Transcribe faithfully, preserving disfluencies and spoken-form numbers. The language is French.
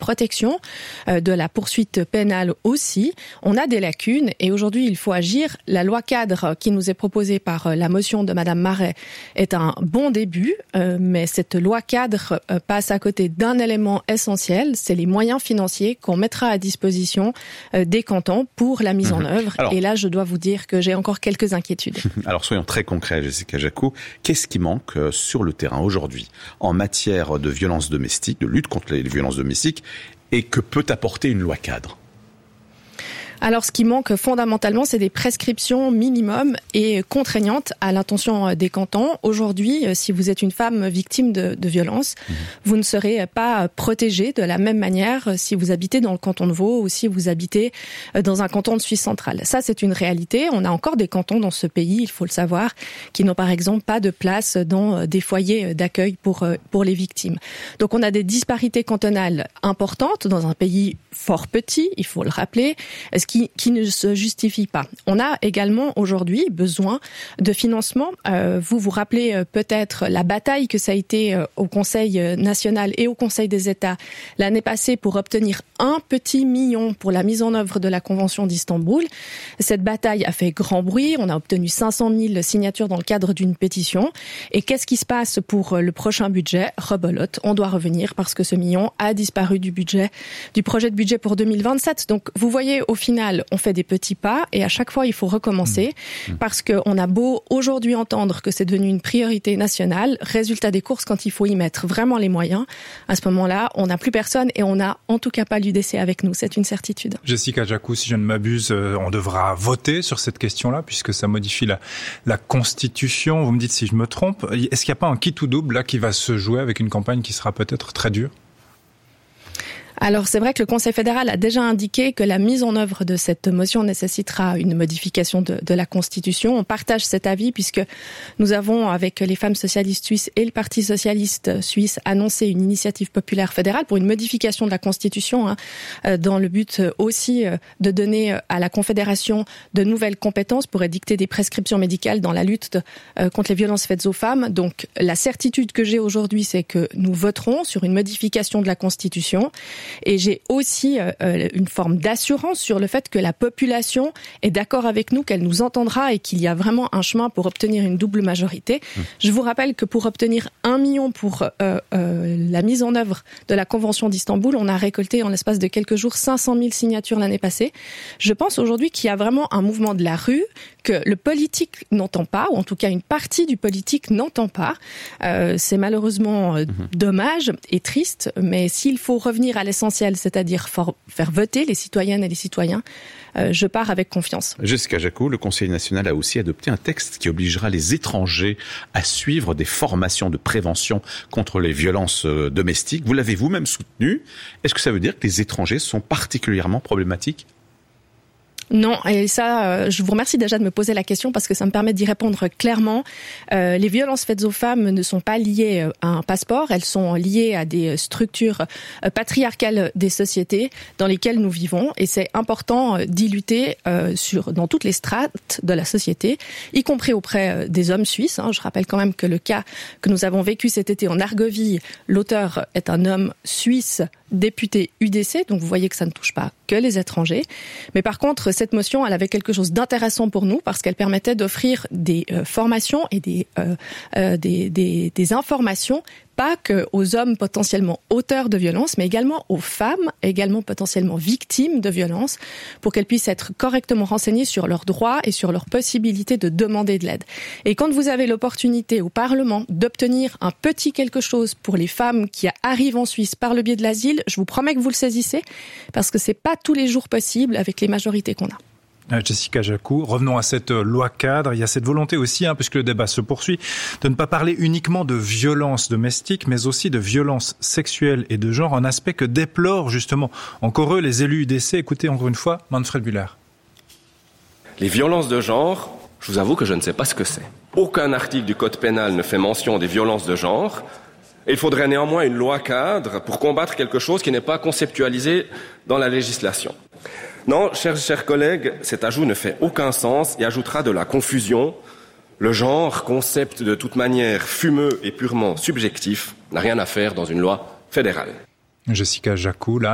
protection, euh, de la poursuite pénale aussi. On a des lacunes et aujourd'hui il faut agir. La loi cadre qui nous est proposée par la motion de Madame Marais est un bon début, euh, mais cette loi cadre euh, passe à côté d'un élément essentiel, c'est les moyens financiers qu'on mettra à disposition euh, des cantons pour la mise mmh. en œuvre. Alors, et là, je dois vous dire que j'ai encore quelques inquiétudes. Alors soyons très concrets, Jessica Jacou. Qu'est-ce qui manque sur le terrain aujourd'hui en matière de violence domestique, de lutte contre les violences domestiques, et que peut apporter une loi cadre ? Alors, ce qui manque fondamentalement, c'est des prescriptions minimum et contraignantes à l'intention des cantons. Aujourd'hui, si vous êtes une femme victime de, de violence, mmh. vous ne serez pas protégée de la même manière si vous habitez dans le canton de Vaud ou si vous habitez dans un canton de Suisse centrale. Ça, c'est une réalité. On a encore des cantons dans ce pays, il faut le savoir, qui n'ont par exemple pas de place dans des foyers d'accueil pour, pour les victimes. Donc, on a des disparités cantonales importantes dans un pays fort petit, il faut le rappeler, ce qui, qui ne se justifie pas. On a également aujourd'hui besoin de financement. Euh, vous vous rappelez euh, peut-être la bataille que ça a été euh, au Conseil national et au Conseil des États l'année passée pour obtenir un petit million pour la mise en œuvre de la Convention d'Istanbul. Cette bataille a fait grand bruit. On a obtenu cinq cent mille signatures dans le cadre d'une pétition. Et qu'est-ce qui se passe pour le prochain budget ? Rebelote. On doit revenir parce que ce million a disparu du budget, du projet de budget pour deux mille vingt-sept. Donc, vous voyez, au final, on fait des petits pas et à chaque fois, il faut recommencer mmh. parce qu'on a beau aujourd'hui entendre que c'est devenu une priorité nationale. Résultat des courses, quand il faut y mettre vraiment les moyens, à ce moment-là, on n'a plus personne et on n'a en tout cas pas l'U D C avec nous. C'est une certitude. Jessica Jacou, si je ne m'abuse, on devra voter sur cette question-là puisque ça modifie la, la Constitution. Vous me dites si je me trompe. Est-ce qu'il n'y a pas un qui tout double là qui va se jouer avec une campagne qui sera peut-être très dure ? Alors, c'est vrai que le Conseil fédéral a déjà indiqué que la mise en œuvre de cette motion nécessitera une modification de, de la Constitution. On partage cet avis puisque nous avons, avec les femmes socialistes suisses et le Parti socialiste suisse, annoncé une initiative populaire fédérale pour une modification de la Constitution, hein, dans le but aussi de donner à la Confédération de nouvelles compétences pour édicter des prescriptions médicales dans la lutte de, contre les violences faites aux femmes. Donc, la certitude que j'ai aujourd'hui, c'est que nous voterons sur une modification de la Constitution. Et j'ai aussi euh, une forme d'assurance sur le fait que la population est d'accord avec nous, qu'elle nous entendra et qu'il y a vraiment un chemin pour obtenir une double majorité. Mmh. Je vous rappelle que pour obtenir un million pour euh, euh, la mise en œuvre de la Convention d'Istanbul, on a récolté en l'espace de quelques jours cinq cent mille signatures l'année passée. Je pense aujourd'hui qu'il y a vraiment un mouvement de la rue que le politique n'entend pas, ou en tout cas une partie du politique n'entend pas. Euh, c'est malheureusement euh, mmh. dommage et triste, mais s'il faut revenir à l'essentiel, c'est-à-dire faire voter les citoyennes et les citoyens, euh, je pars avec confiance. Jessica Jacou, le Conseil national a aussi adopté un texte qui obligera les étrangers à suivre des formations de prévention contre les violences euh, domestiques. Vous l'avez vous-même soutenu. Est-ce que ça veut dire que les étrangers sont particulièrement problématiques ? Non, et ça, euh, je vous remercie déjà de me poser la question parce que ça me permet d'y répondre clairement. Euh, les violences faites aux femmes ne sont pas liées à un passeport, elles sont liées à des structures euh, patriarcales des sociétés dans lesquelles nous vivons, et c'est important d'y lutter euh, sur dans toutes les strates de la société, y compris auprès des hommes suisses. Hein. Je rappelle quand même que le cas que nous avons vécu cet été en Argovie, l'auteur est un homme suisse, député U D C, donc vous voyez que ça ne touche pas que les étrangers. Mais par contre, cette motion, elle avait quelque chose d'intéressant pour nous parce qu'elle permettait d'offrir des euh, formations et des, euh, euh, des, des, des informations, pas que aux hommes potentiellement auteurs de violences, mais également aux femmes, également potentiellement victimes de violences, pour qu'elles puissent être correctement renseignées sur leurs droits et sur leurs possibilités de demander de l'aide. Et quand vous avez l'opportunité au Parlement d'obtenir un petit quelque chose pour les femmes qui arrivent en Suisse par le biais de l'asile, je vous promets que vous le saisissez, parce que c'est pas tous les jours possible avec les majorités qu'on a. Jessica Jacou, revenons à cette loi cadre. Il y a cette volonté aussi, hein, puisque le débat se poursuit, de ne pas parler uniquement de violence domestique, mais aussi de violence sexuelle et de genre, un aspect que déplorent justement encore eux, les élus U D C. Écoutez encore une fois, Manfred Bühler. Les violences de genre, je vous avoue que je ne sais pas ce que c'est. Aucun article du Code pénal ne fait mention des violences de genre. Et il faudrait néanmoins une loi cadre pour combattre quelque chose qui n'est pas conceptualisé dans la législation. Non, chers, chers collègues, cet ajout ne fait aucun sens et ajoutera de la confusion. Le genre, concept de toute manière fumeux et purement subjectif, n'a rien à faire dans une loi fédérale. Jessica Jacou, là.